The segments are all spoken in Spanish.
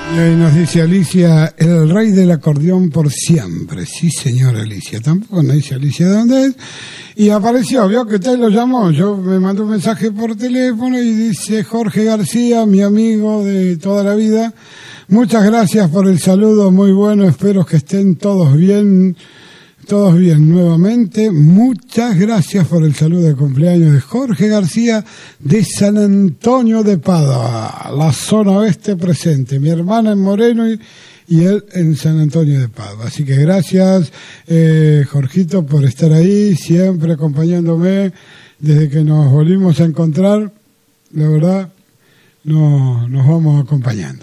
Nos dice Alicia, el rey del acordeón por siempre. Sí, señora Alicia. Tampoco nos dice Alicia de dónde es. Y apareció, vio que usted lo llamó. Yo me mandó un mensaje por teléfono y dice Jorge García, mi amigo de toda la vida. Muchas gracias por el saludo, muy bueno. Espero que estén todos bien nuevamente. Muchas gracias por el saludo de cumpleaños de Jorge García de San Antonio de Padua, la zona oeste presente. Mi hermana en Moreno y él en San Antonio de Padua. Así que gracias, Jorgito, por estar ahí, siempre acompañándome desde que nos volvimos a encontrar. La verdad, nos vamos acompañando.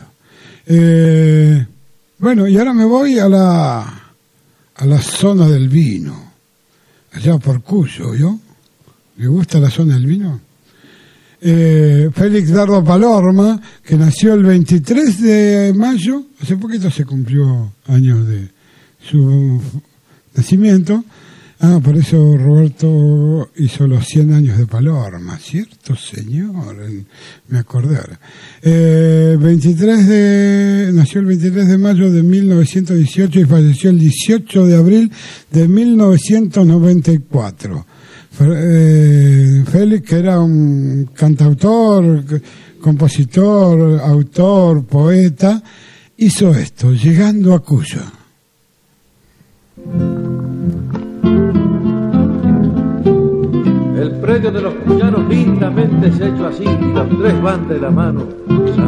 Bueno, y ahora me voy a la zona del vino, allá por Cuyo, ¿yo? ¿Le gusta la zona del vino? Félix Dardo Palorma, que nació el 23 de mayo, hace poquito se cumplió años de su nacimiento. Por eso Roberto hizo los 100 años de Palorma, ¿cierto, señor? Me acordé ahora. Nació el 23 de mayo de 1918 y falleció el 18 de abril de 1994. Félix, que era un cantautor, compositor, autor, poeta, hizo esto, Llegando a Cuyo. El predio de los cuyanos lindamente se ha hecho así, y los tres van de la mano.